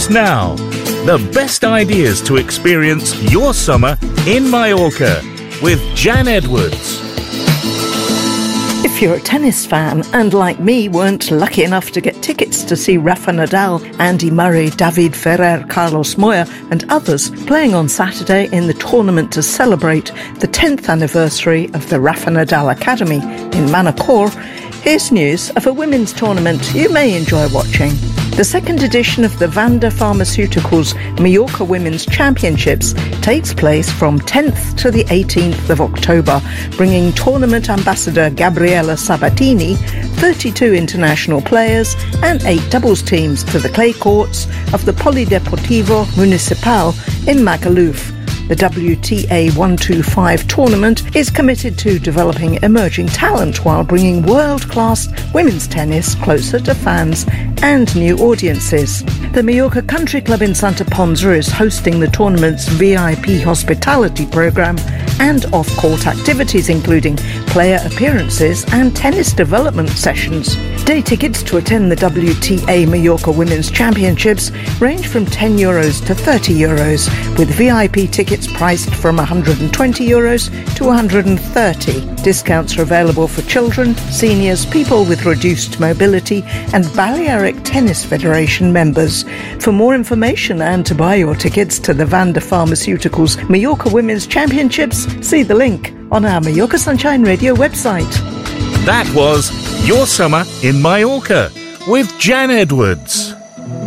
begins now. The best ideas to experience your summer in Mallorca with Jan Edwards. If you're a tennis fan and, like me, weren't lucky enough to get tickets to see Rafa Nadal, Andy Murray, David Ferrer, Carlos Moya and others playing on Saturday in the tournament to celebrate the 10th anniversary of the Rafa Nadal Academy in Manacor, here's news of a women's tournament you may enjoy watching. The second edition of the Vanda Pharmaceuticals Mallorca Women's Championships takes place from 10th to the 18th of October, bringing tournament ambassador Gabriela Sabatini, 32 international players and 8 doubles teams to the clay courts of the Polideportivo Municipal in Magaluf. The WTA 125 tournament is committed to developing emerging talent while bringing world-class women's tennis closer to fans and new audiences. The Mallorca Country Club in Santa Ponsa is hosting the tournament's VIP hospitality programme and off-court activities including player appearances and tennis development sessions. Day tickets to attend the WTA Mallorca Women's Championships range from €10 to €30, with VIP tickets priced from €120 to €130. Discounts are available for children, seniors, people with reduced mobility and Balearic Tennis Federation members. For more information and to buy your tickets to the Vanda Pharmaceuticals Mallorca Women's Championships, see the link on our Mallorca Sunshine Radio website. That was Your Summer in Mallorca with Jan Edwards.